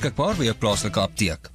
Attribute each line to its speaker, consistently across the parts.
Speaker 1: beskikbaar by jou plaaslike apteek.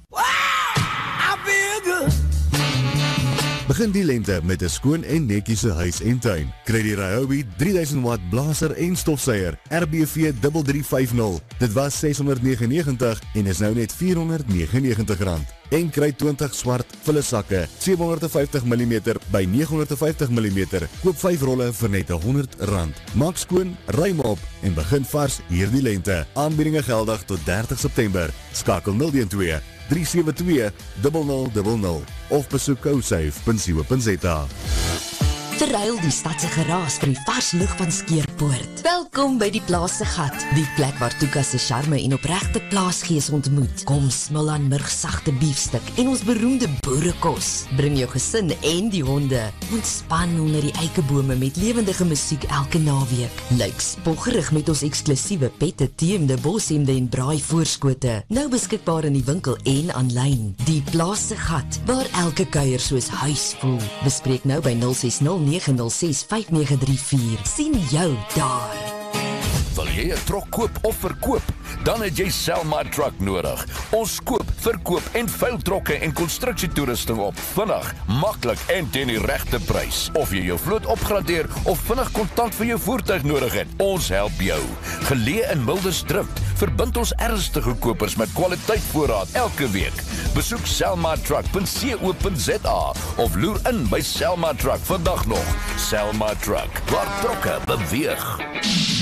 Speaker 2: Begin die lente met 'n skoon en netjiese huis en tuin. Kry die Ryobi 3000 watt blaser en stofsuier RBV 3350. Dit was R699 en is nou net R499. En kry 20 swart vullesakke 750 mm by 950 mm. Koop 5 rolle vir net R100. Maak skoon, ruim op en begin vars hierdie lente. Aanbiedinge geldig tot 30 September. Skakel 012 372 0000 of besoek cosafe.co.za.
Speaker 3: Verruil die stadse geraas vir die vars lug van Skeerpoort. Welkom by die Plaas se Gat, die plek waar Tuka se charme en opregte plaasgees ontmoet. Kom smil aan murgsagte biefstuk en ons beroemde boerekos. Bring jou gesin en die honde. Ontspan onder die eikebome met lewendige musiek elke naweek. Lyk spoggerig met ons eksklusiewe pette, teemde, boshemde en braai voorskote. Nou beskikbaar in die winkel en aanlyn. Die Plaas se Gat, waar elke kuier soos huis voel. Bespreek nou by 060-906-5934. Sien jou daar.
Speaker 4: Wil jy 'n trok koop of verkoop? Dan het jy Selma Truck nodig. Ons koop, verkoop en veil trokke en konstruksietoerusting op. Vinnig, maklik en teen die regte prys. Of jy jou vloot opgradeer of vinnig kontant vir jou voertuig nodig het, ons help jou. Geleë in Mildersdrift, verbind ons ernstige kopers met kwaliteitvoorraad elke week. Besoek selmatruck.co.za of loer in by Selma Truck vandag nog. Selma Truck, waar trokke beweeg.